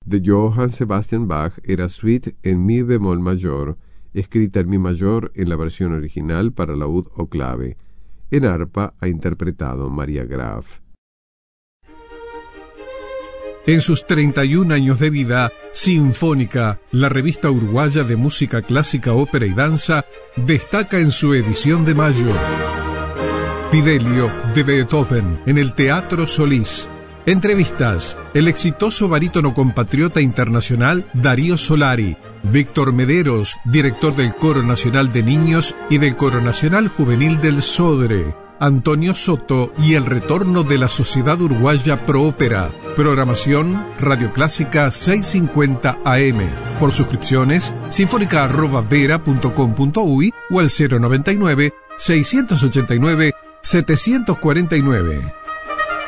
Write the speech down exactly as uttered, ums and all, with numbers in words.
de Johann Sebastian Bach era Suite en mi bemol mayor, escrita en mi mayor en la versión original para laúd o clave. En arpa ha interpretado María Graf. En sus treinta y un años de vida, Sinfónica, la revista uruguaya de música clásica, ópera y danza, destaca en su edición de mayo. Fidelio, de Beethoven, en el Teatro Solís. Entrevistas: el exitoso barítono compatriota internacional Darío Solari, Víctor Mederos, director del Coro Nacional de Niños y del Coro Nacional Juvenil del Sodre, Antonio Soto y el retorno de la Sociedad Uruguaya Pro Ópera. Programación Radio Clásica seiscientos cincuenta A M. Por suscripciones, sinfónica arroba vera punto com punto uy o al cero noventa y nueve, seiscientos ochenta y nueve, setecientos cuarenta y nueve.